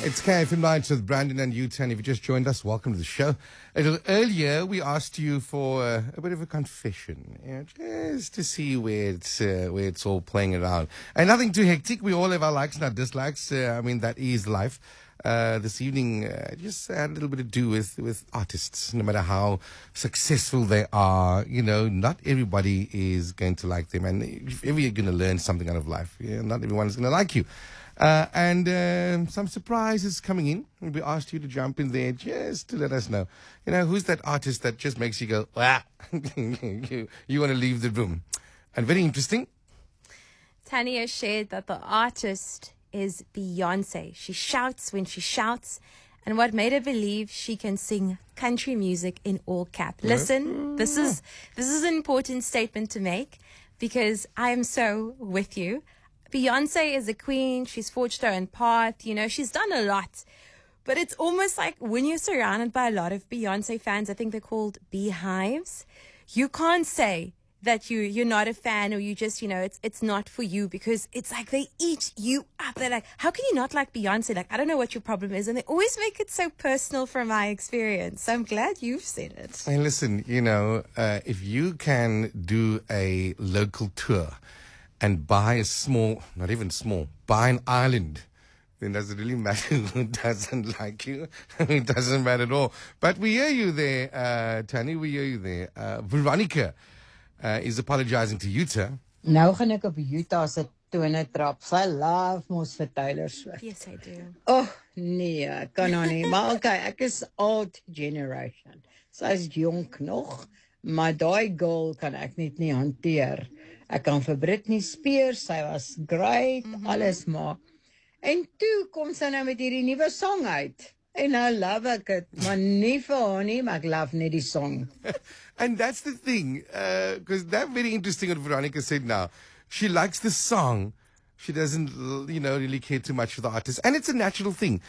It's KFM Nights with Brandon and Utah. And if you just joined us, welcome to the show. A little earlier, we asked you for a bit of a confession, just to see where it's all playing around. And nothing too hectic. We all have our likes and our dislikes. That is life. This evening just had a little bit to do with artists. No matter how successful they are, not everybody is going to like them. And if ever you're going to learn something out of life, not everyone is going to like you. And some surprises coming in. We asked you to jump in there just to let us know. Who's that artist that just makes you go, ah, you want to leave the room. And very interesting. Tanya shared that the artist is Beyonce. She shouts when she shouts. And what made her believe she can sing country music in all cap. Listen, this is an important statement to make because I am so with you. Beyonce is a queen. She's forged her own path. She's done a lot. But it's almost like when you're surrounded by a lot of Beyonce fans, I think they're called beehives, you can't say that you're not a fan or you just, it's not for you because it's like they eat you up. They're like, how can you not like Beyonce? Like, I don't know what your problem is. And they always make it so personal from my experience. So I'm glad you've said it. Hey, listen, if you can do a local tour and buy a small, not even small, buy an island, then does it really matter who doesn't like you? It doesn't matter at all. But we hear you there, Tani, we hear you there. Veronica is apologizing to Utah. Nou gaan ek op Utah se tone trap. I love mos vir Taylor Swift. Yes, I do. Oh, nee, kan nou nie. Maar okay, ek is old generation. Sy is jonk nog, maar daai girl kan ek net nie hanteer. Ek kan vir Britney Spears, sy was great, alles maar. En toe kom sy nou met hierdie nuwe song uit. En nou love ek het, maar nie vir haar nie, maar ek love net die song. And that's the thing, because that's very interesting what Veronica said now. She likes the song. She doesn't, really care too much for the artist. And it's a natural thing.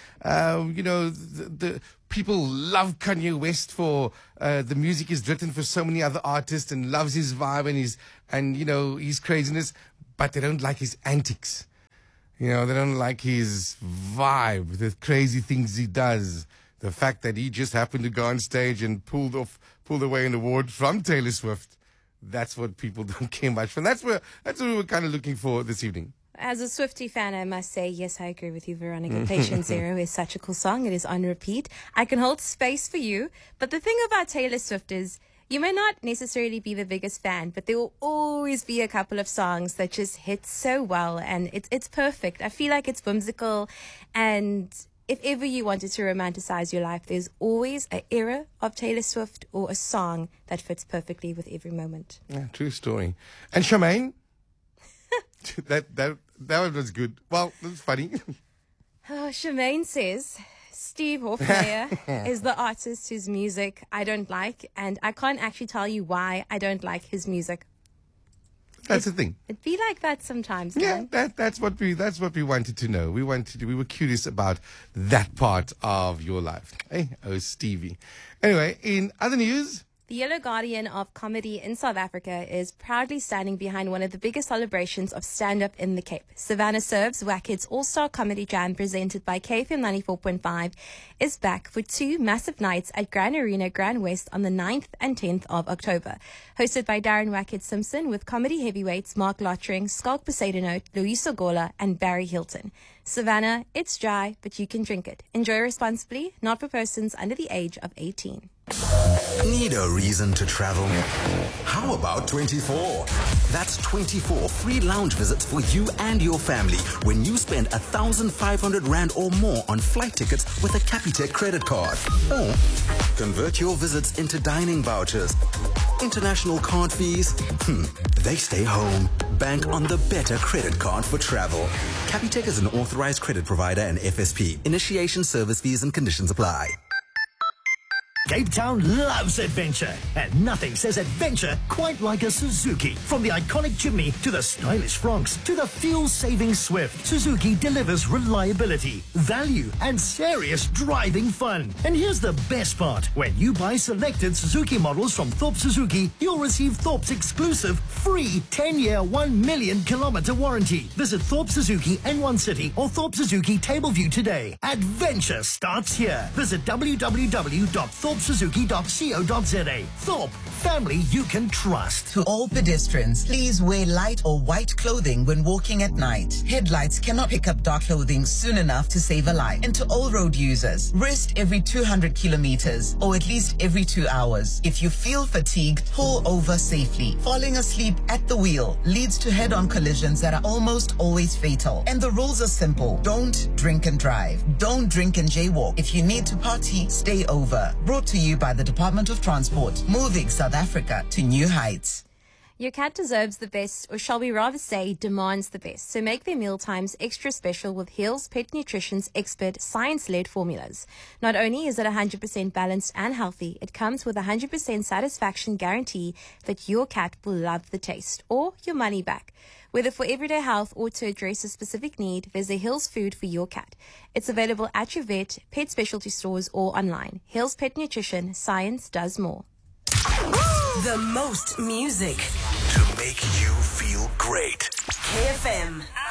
The people love Kanye West for the music he's written for so many other artists and loves his vibe and his craziness, but they don't like his antics. They don't like his vibe, the crazy things he does. The fact that he just happened to go on stage and pulled away an award from Taylor Swift. That's what people don't care much for. That's what we were kind of looking for this evening. As a Swiftie fan, I must say, yes, I agree with you, Veronica. Patient Zero is such a cool song. It is on repeat. I can hold space for you. But the thing about Taylor Swift is you may not necessarily be the biggest fan, but there will always be a couple of songs that just hit so well. And it's perfect. I feel like it's whimsical. And if ever you wanted to romanticize your life, there's always an era of Taylor Swift or a song that fits perfectly with every moment. Yeah, true story. And Charmaine? That one was good. Well, that's funny. Charmaine says Steve Hofmeyr is the artist whose music I don't like, and I can't actually tell you why I don't like his music. That's the thing. It'd be like that sometimes. Yeah, that's what we wanted to know. We were curious about that part of your life. Hey, oh Stevie. Anyway, in other news, the Yellow Guardian of Comedy in South Africa is proudly standing behind one of the biggest celebrations of stand-up in the Cape. Savannah Serves Wackhead's All-Star Comedy Jam, presented by KFM 94.5, is back for 2 massive nights at Grand Arena, Grand West on the 9th and 10th of October. Hosted by Darren Wackhead Simpson with comedy heavyweights Mark Lottering, Skalk Poseidonot, Louis Sogola and Barry Hilton. Savannah, it's dry, but you can drink it. Enjoy responsibly, not for persons under the age of 18. Need a reason to travel? How about 24? That's 24 free lounge visits for you and your family when you spend 1,500 Rand or more on flight tickets with a Capitec credit card. Or convert your visits into dining vouchers. International card fees? They stay home. Bank on the better credit card for travel. Capitec is an authorized credit provider and FSP. Initiation, service fees and conditions apply. Cape Town loves adventure, and nothing says adventure quite like a Suzuki. From the iconic chimney to the stylish Fronx to the fuel-saving Swift, Suzuki delivers reliability, value, and serious driving fun. And here's the best part. When you buy selected Suzuki models from Thorpe Suzuki, you'll receive Thorpe's exclusive free 10-year, 1 million kilometer warranty. Visit Thorpe Suzuki N1 City or Thorpe Suzuki Tableview today. Adventure starts here. Visit www.thorpesuzuki.co.za. Thorpe, family you can trust. To all pedestrians, please wear light or white clothing when walking at night. Headlights cannot pick up dark clothing soon enough to save a life. And to all road users, rest every 200 kilometers or at least every 2 hours. If you feel fatigued, pull over safely. Falling asleep at the wheel leads to head-on collisions that are almost always fatal. And the rules are simple. Don't drink and drive. Don't drink and jaywalk. If you need to party, stay over. Brought to you by the Department of Transport, moving South Africa to new heights. Your cat deserves the best, or shall we rather say demands the best. So make their meal times extra special with Hill's Pet Nutrition's expert science-led formulas. Not only is it 100% balanced and healthy, it comes with a 100% satisfaction guarantee that your cat will love the taste or your money back. Whether for everyday health or to address a specific need, there's a Hill's food for your cat. It's available at your vet, pet specialty stores or online. Hill's Pet Nutrition, science does more. The most music To make you feel great. KFM.